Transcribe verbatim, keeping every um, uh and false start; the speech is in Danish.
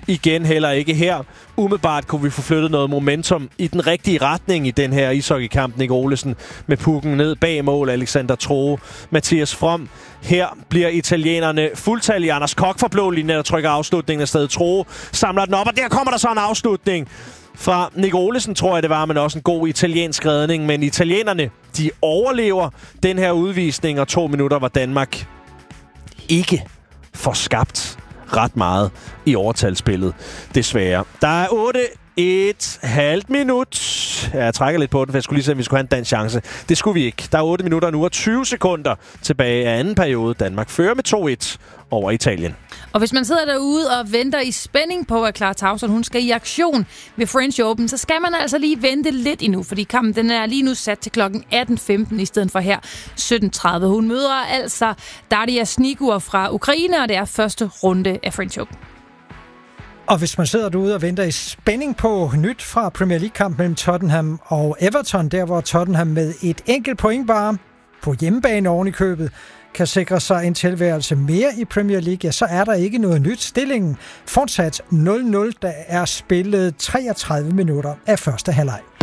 igen heller ikke her. Umiddelbart kunne vi få flyttet noget momentum i den rigtige retning i den her ishockeykamp. Nick Olesen med pucken ned bag mål. Alexander Troe, Mathias From. Her bliver italienerne fuldtallige. Anders Kok fra blå linje, der trykker afslutningen af stedet. Troe samler den op, og der kommer der så en afslutning fra Nick Olesen, tror jeg det var, men også en god italiensk redning. Men italienerne, de overlever den her udvisning, og to minutter var Danmark ikke får skabt ret meget i overtalsspillet, desværre. Der er otte et halvt minut. Ja, jeg trækker lidt på den, for jeg skulle lige se, at vi skulle have en dansk chance. Det skulle vi ikke. Der er otte minutter nu og tyve sekunder tilbage af anden periode. Danmark fører med to et over Italien. Og hvis man sidder derude og venter i spænding på, at Clara Tauson hun skal i aktion ved French Open, så skal man altså lige vente lidt endnu, fordi kampen den er lige nu sat til klokken atten femten i stedet for her sytten tredive. Hun møder altså Daria Snigur fra Ukraine, og det er første runde af French Open. Og hvis man sidder derude og venter i spænding på nyt fra Premier League-kamp mellem Tottenham og Everton, der hvor Tottenham med et enkelt point bare på hjemmebane oven i købet kan sikre sig en tilværelse mere i Premier League, ja, så er der ikke noget nyt. Stillingen fortsat nul nul, der er spillet treogtredive minutter af første halvleg.